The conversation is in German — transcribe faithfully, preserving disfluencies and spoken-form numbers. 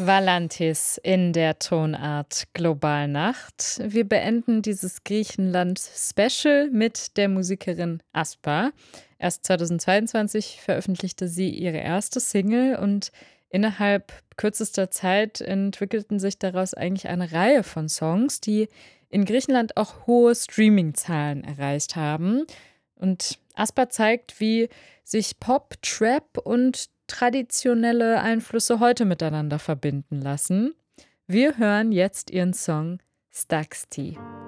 Valantis in der Tonart Globalnacht. Wir beenden dieses Griechenland-Special mit der Musikerin Aspa. Erst zweitausendzweiundzwanzig veröffentlichte sie ihre erste Single und innerhalb kürzester Zeit entwickelten sich daraus eigentlich eine Reihe von Songs, die in Griechenland auch hohe Streaming-Zahlen erreicht haben. Und Aspa zeigt, wie sich Pop, Trap und traditionelle Einflüsse heute miteinander verbinden lassen. Wir hören jetzt ihren Song Staxti.